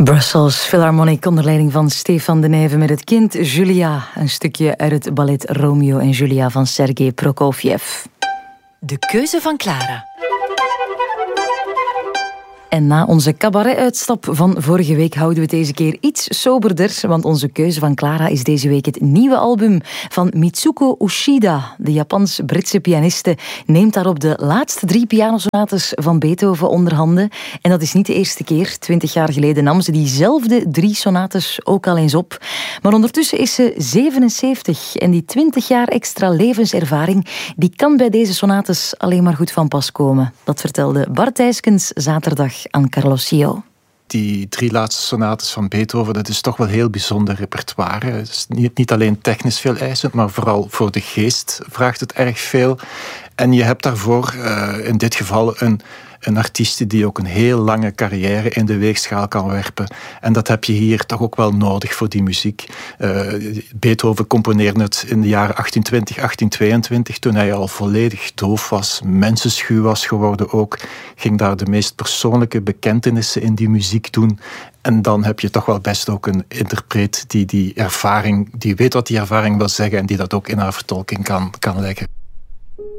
Brussels Philharmonic onder leiding van Stefan de Nijve met het kind Julia. Een stukje uit het ballet Romeo en Julia van Sergei Prokofjev. De keuze van Clara. En na onze cabaret-uitstap van vorige week houden we het deze keer iets soberder, want onze keuze van Clara is deze week het nieuwe album van Mitsuko Ushida. De Japans-Britse pianiste neemt daarop de laatste 3 pianosonates van Beethoven onder handen. En dat is niet de eerste keer. 20 jaar geleden nam ze diezelfde 3 sonates ook al eens op. Maar ondertussen is ze 77 en die 20 jaar extra levenservaring die kan bij deze sonates alleen maar goed van pas komen. Dat vertelde Bart Tijskens zaterdag aan Carlos Sio. Die 3 laatste sonates van Beethoven, dat is toch wel heel bijzonder repertoire. Het is niet alleen technisch veel eisend, maar vooral voor de geest vraagt het erg veel. En je hebt daarvoor in dit geval een artiest die ook een heel lange carrière in de weegschaal kan werpen. En dat heb je hier toch ook wel nodig voor die muziek. Beethoven componeerde het in de jaren 1820, 1822, toen hij al volledig doof was, mensenschuw was geworden ook. Ging daar de meest persoonlijke bekentenissen in die muziek doen. En dan heb je toch wel best ook een interpreet die ervaring, die weet wat die ervaring wil zeggen en die dat ook in haar vertolking kan leggen.